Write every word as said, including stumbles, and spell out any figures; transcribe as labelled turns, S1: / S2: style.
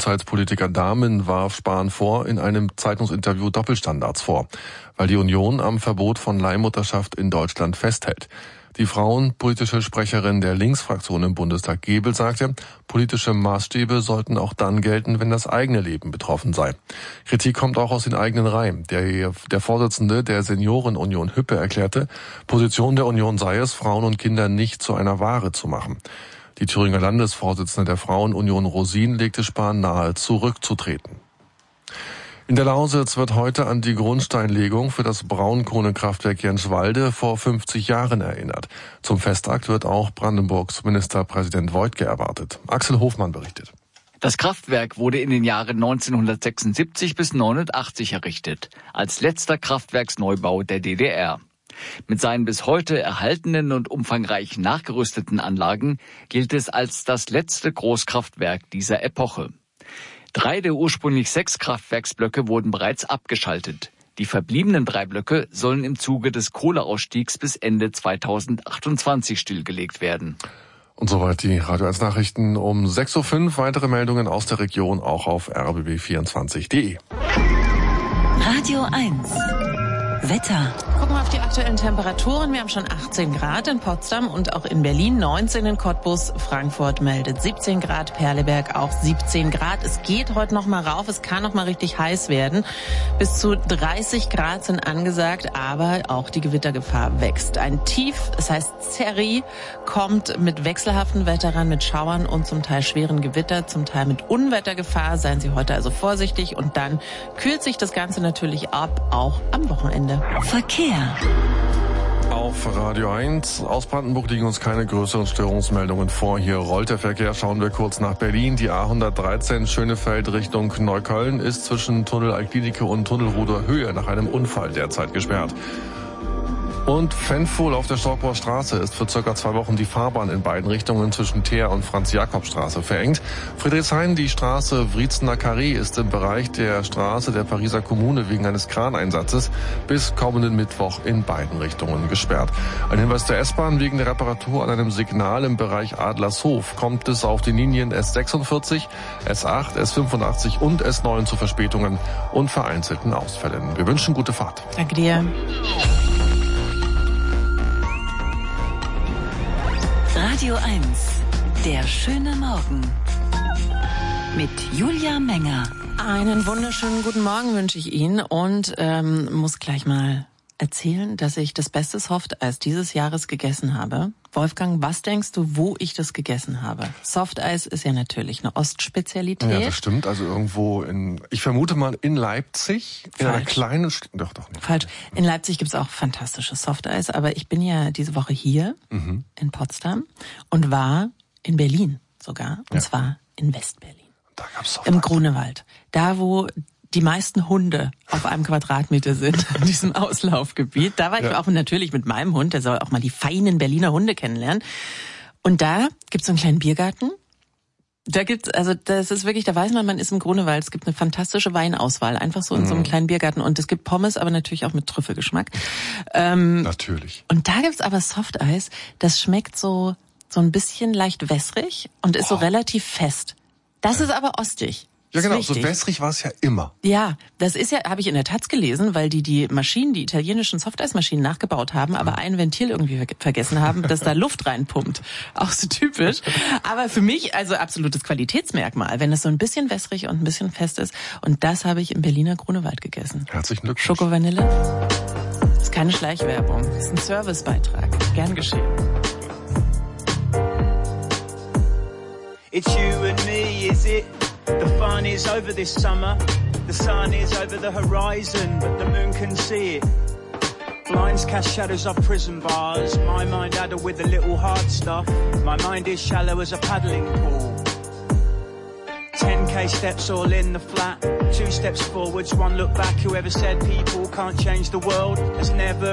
S1: Hochzeitspolitiker Dahmen warf Spahn vor, in einem Zeitungsinterview Doppelstandards vor, weil die Union am Verbot von Leihmutterschaft in Deutschland festhält. Die frauenpolitische Sprecherin der Linksfraktion im Bundestag, Gebel, sagte, politische Maßstäbe sollten auch dann gelten, wenn das eigene Leben betroffen sei. Kritik kommt auch aus den eigenen Reihen. Der, der Vorsitzende der Seniorenunion Hüppe erklärte, Position der Union sei es, Frauen und Kinder nicht zu einer Ware zu machen. Die Thüringer Landesvorsitzende der Frauenunion Rosin legte Spahn nahe, zurückzutreten. In der Lausitz wird heute an die Grundsteinlegung für das Braunkohlekraftwerk Jänschwalde vor fünfzig Jahren erinnert. Zum Festakt wird auch Brandenburgs Ministerpräsident Woidke erwartet. Axel Hofmann berichtet.
S2: Das Kraftwerk wurde in den Jahren neunzehnhundertsechsundsiebzig bis neunundachtzig errichtet, als letzter Kraftwerksneubau der D D R. Mit seinen bis heute erhaltenen und umfangreich nachgerüsteten Anlagen gilt es als das letzte Großkraftwerk dieser Epoche. Drei der ursprünglich sechs Kraftwerksblöcke wurden bereits abgeschaltet. Die verbliebenen drei Blöcke sollen im Zuge des Kohleausstiegs bis Ende zweitausendachtundzwanzig stillgelegt werden.
S1: Und soweit die Radio eins Nachrichten um sechs Uhr fünf. Weitere Meldungen aus der Region auch auf r b b vierundzwanzig punkt de.
S3: Radio eins. Wetter.
S4: Gucken wir auf die aktuellen Temperaturen. Wir haben schon achtzehn Grad in Potsdam und auch in Berlin, neunzehn in Cottbus. Frankfurt meldet siebzehn Grad, Perleberg auch siebzehn Grad. Es geht heute noch mal rauf, es kann noch mal richtig heiß werden. Bis zu dreißig Grad sind angesagt, aber auch die Gewittergefahr wächst. Ein Tief, es heißt Zerri, kommt mit wechselhaftem Wetter ran, mit Schauern und zum Teil schweren Gewitter, zum Teil mit Unwettergefahr. Seien Sie heute also vorsichtig und dann kühlt sich das Ganze natürlich ab, auch am Wochenende.
S3: Verkehr.
S1: Auf Radio eins. Aus Brandenburg liegen uns keine größeren Störungsmeldungen vor. Hier rollt der Verkehr. Schauen wir kurz nach Berlin. Die A hundertdreizehn Schönefeld Richtung Neukölln ist zwischen Tunnel Altklinike und Tunnelruder Höhe nach einem Unfall derzeit gesperrt. Und Fenfohl auf der Storkower Straße ist für circa zwei Wochen die Fahrbahn in beiden Richtungen zwischen Teer und Franz-Jakob-Straße verengt. Friedrichshain, die Straße Wriezener Carré, ist im Bereich der Straße der Pariser Kommune wegen eines Kraneinsatzes bis kommenden Mittwoch in beiden Richtungen gesperrt. Ein Hinweis der S-Bahn: wegen der Reparatur an einem Signal im Bereich Adlershof kommt es auf den Linien S sechsundvierzig, S acht, S fünfundachtzig und S neun zu Verspätungen und vereinzelten Ausfällen. Wir wünschen gute Fahrt.
S4: Danke dir.
S3: Radio eins. Der schöne Morgen. Mit Julia Menger.
S4: Einen wunderschönen guten Morgen wünsche ich Ihnen und ähm, muss gleich mal erzählen, dass ich das beste Softeis dieses Jahres gegessen habe. Wolfgang, was denkst du, wo ich das gegessen habe? Softeis ist ja natürlich eine Ostspezialität.
S1: Ja, das stimmt. Also irgendwo in, ich vermute mal in Leipzig, in
S4: Falsch.
S1: einer kleinen Stadt. Doch, doch nicht.
S4: Falsch. In Leipzig gibt's auch fantastisches Softeis, aber ich bin ja diese Woche hier mhm. in Potsdam und war in Berlin sogar, und ja. zwar in Westberlin.
S1: Da gab's Softeis.
S4: Im Grunewald. Da, wo die meisten Hunde auf einem Quadratmeter sind, in diesem Auslaufgebiet. Da war ich ja. auch natürlich mit meinem Hund, der soll auch mal die feinen Berliner Hunde kennenlernen. Und da gibt's so einen kleinen Biergarten. Da gibt's, also das ist wirklich, da weiß man, man ist im Grunewald. Es gibt eine fantastische Weinauswahl, einfach so in mhm. so einem kleinen Biergarten. Und es gibt Pommes, aber natürlich auch mit Trüffelgeschmack. Ähm,
S1: natürlich.
S4: Und da gibt's aber Softeis, das schmeckt so so ein bisschen leicht wässrig und ist oh. so relativ fest. Das ist aber ostig.
S1: Ja, genau, so wässrig war es ja immer.
S4: Ja, das ist ja, habe ich in der Taz gelesen, weil die die Maschinen, die italienischen Softeismaschinen nachgebaut haben, aber ein Ventil irgendwie ver- vergessen haben, dass da Luft reinpumpt. Auch so typisch. Aber für mich also absolutes Qualitätsmerkmal, wenn es so ein bisschen wässrig und ein bisschen fest ist. Und das habe ich im Berliner Grunewald gegessen.
S1: Herzlichen Glückwunsch.
S4: Schoko-Vanille. Ist keine Schleichwerbung, ist ein Servicebeitrag. Gern geschehen.
S5: It's you and me, is it? The fun is over this summer. The sun is over the horizon, but the moon can see it. Blinds cast shadows off prison bars. My mind addled with the little hard stuff. My mind is shallow as a paddling pool. ten K steps all in the flat. Two steps forwards, one look back. Whoever said people can't change the world has never